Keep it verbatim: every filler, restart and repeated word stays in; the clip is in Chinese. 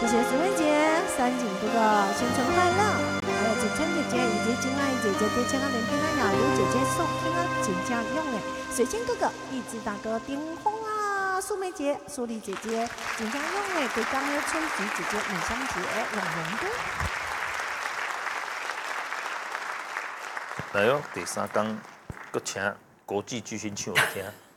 谢谢苏慧姐、三井哥哥新春快乐，还有子春姐姐以及金爱姐姐、丁千安、林平安、雅刘姐姐、宋平安、请家用诶，水晶哥哥、一枝大哥、丁红啊、苏梅姐、苏丽姐姐、请家用诶，给刚的春菊姐姐、美香姐、永荣哥。 来哦，第三讲，搁请国际巨星唱来听。